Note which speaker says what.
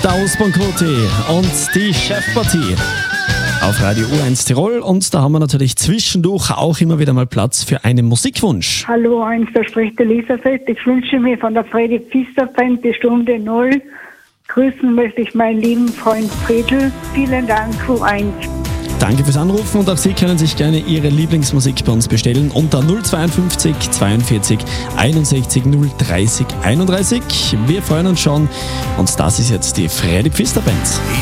Speaker 1: der Ostbahnkote und die Chefpartie auf Radio U1 Tirol. Und da haben wir natürlich zwischendurch auch immer wieder mal Platz für einen Musikwunsch.
Speaker 2: Hallo, da spricht Elisabeth. Ich wünsche mir von der Freddy Pfister Band die Stunde 0. Grüßen möchte ich meinen lieben Freund Friedl. Vielen Dank, U1.
Speaker 1: Danke fürs Anrufen und auch Sie können sich gerne Ihre Lieblingsmusik bei uns bestellen unter 052 42 61 030 31. Wir freuen uns schon und das ist jetzt die Freddy Pfister Band.